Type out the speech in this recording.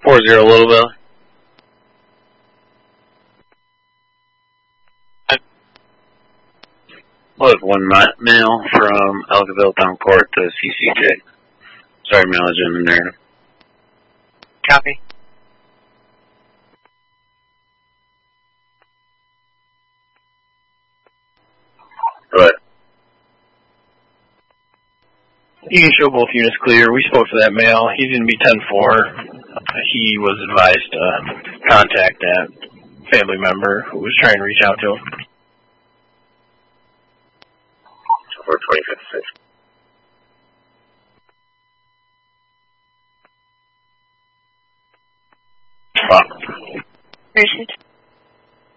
40 Little Bill. Was one mail from Elgaville Town Court to CCJ. Sorry, mail is in there. Copy. Go ahead. You can show both units clear. We spoke to that male. He's going to be 10-4. He was advised to contact that family member who was trying to reach out to him. For 25th. Richard